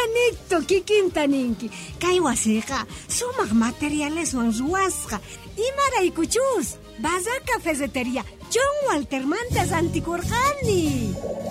Juanito kikintaninki kay wasiqa sumaq materiales ruwasqa imaraykuchus Bazar Cafetería John Walter Mantas anticorjani.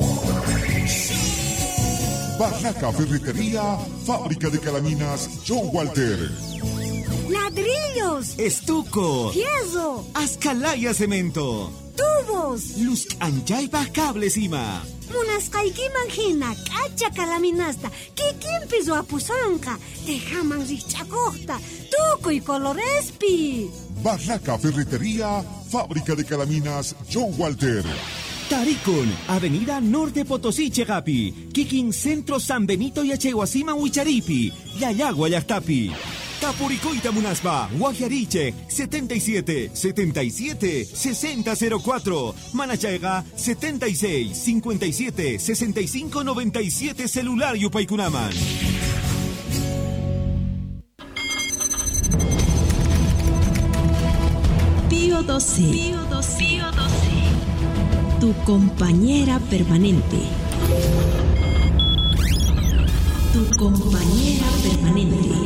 Barraca Ferretería, fábrica de calaminas John Walter. Ladrillos, estuco, fierro, Azcalaya cemento, tubos, luz anchaypa cables ima. Munasqaykiman hina k'acha kalaminasta kikinpis wapusanqa tejaman riqch'akuqta tukuy colorespi. Barraca Ferretería, fábrica de calaminas John Walter. Taricon, Avenida Norte Potosí Chegapi, Kikin Centro San Benito y Achehuasima Huicharipi, Yayagua Yachtapi. Tapuricoita Munaspa, Guajariche, 77 77 6004, Manachaiga, 76 57 65 97 celular Yupaykunaman. Pío 12. Tu compañera permanente. Tu compañera permanente.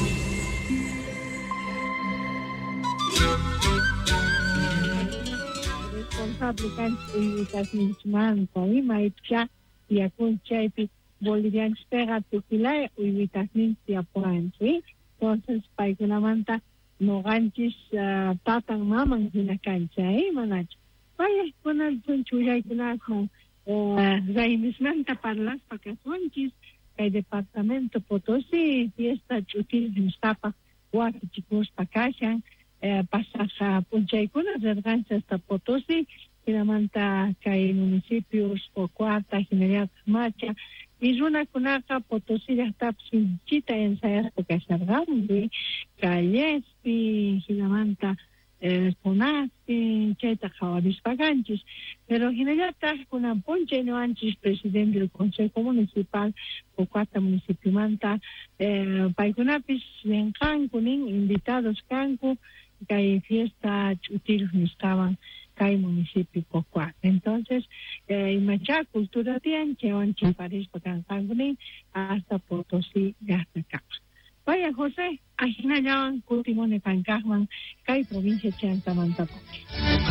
Fabricantes Uyvitasninchmanpa imaypcha yakunchaypi bolivianchpiqa tukilay Uyvitasninchis yapuranchik. Entonces paykunamanta noqanchis tatan maman hina kancha manachu. Paykunapun churaykunaman raymismanta parlaspa kasunchis kay departamento Potosí fiesta ch'util nisqapa wasichikuspa kashan. Pasaja punchaykuna rirqanchik hasta Potosí, hinamanta kay municipios Cuarta, General Macha, y runakunaqa Potosí llaqtapi sinchita ensayaspa kasharqanmi, Callespi, hinamanta Conaspi, chayta qawarishpa kanchis, pero hinallataq kunan punchaynu anchis presidente del Consejo Municipal Cuarta Municipimanta, paykunapis venqanku nin invitados kanku kay fiesta ch'util nisqawan kay municipio Cuarta. Entonces, imacha cultura tiyan chaywanchis parishpa kanqanku nin hasta Potosí llaqtakaqa. Vaya José, ahinallawan kutimuni kankaqman kay provincia Chantamantapuki.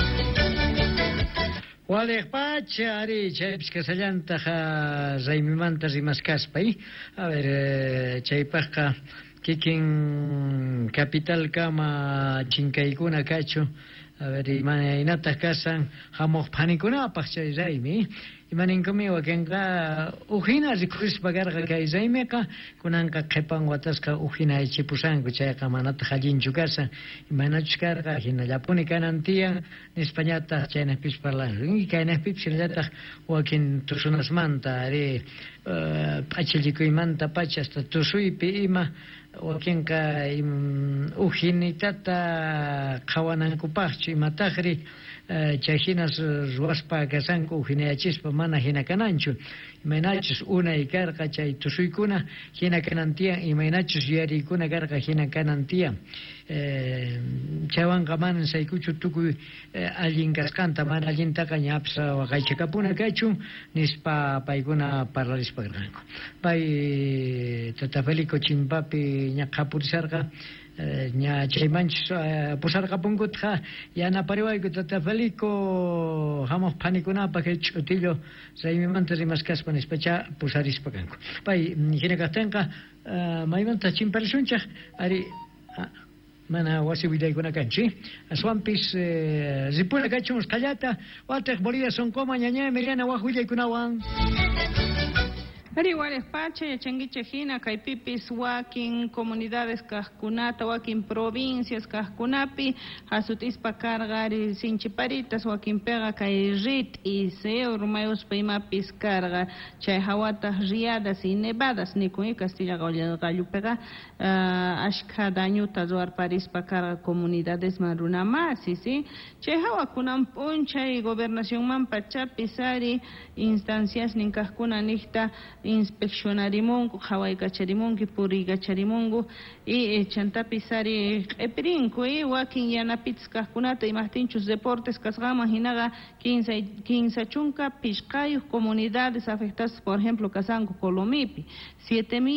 Walekpacha ari chaypis kasallantaqa raymimanta rimaskaspa a ver chaypaqqa kikin capital kama chinkaykuna kachu a ver imanaynatas kasan hamuq panikunapaq chay raymi imaninkumi wakinqa ujina rikurispa karqa kay raymiqa kunanqa qhipan watasqa ujina ichipusanku chayqa manataq allinchu kasa imanachus karqa hinallapuni kanan tiyan nispañataq chaynapis parlani kaynapipis hinallataq wakin tusunasmanta ari p'achallikuymanta pacha hasta tusuypi ima wakinqa ujinitata qhawanankupaqchu imataqri chayhinas ruwaspa kasanku ujinayachispa mana hina kananchu imaynachus unay karqa chay tusuykuna hina kanantiyan imaynachus yuriykuna karqa hina kanantiyan chaywanqa manan saykuchu tukuy allin kasqanta mana allintaqa ñapis waqaychakapuna kachun nispa paykuna parlarispa karqanku pay Tatafelico chimpapi ña qapurisarqa ña chaymanchus pusarqapunkutqa yanapariwayku Tatafelico hamuq panikunapaq kay ch'utillo raymimanta rimaskaspa nispacha pusarispa kanku pay hina kaqtinqa maymanta chimparisunchaq ari mana wasi widaykuna kanchi aswanpis ripuna kachun qallata wataq Bolivia Sonkoma ñaña Emiliana waq willaykunawan. Ari Walekpacha yachankichik hina kaypipis wakin comunidades kaqkunata wakin provincias kaqkunapi hasutispa karqa ari sinchiparitas wakinpiqa kay rit y seur mayuspa imapis karqa chay hawataq riadas y nevadas nikun Castilla Gallupiqa ashka dañuta ruwarparispa karqa comunidades runamasi sí chay hawakunan punchay gobernacionmanpa chapis ari instancias nin kaqkuna niqta inspeccionarimungu hawaykacharimungu puriykacharimungu y chantapis ari q'ipirinku wakin yanapitis kaqkunata imaqtinchus deportes kasqaman hinaqa 15 chunka pishqayuq comunidades afectadas por ejemplo kasanku Colomipi 7,000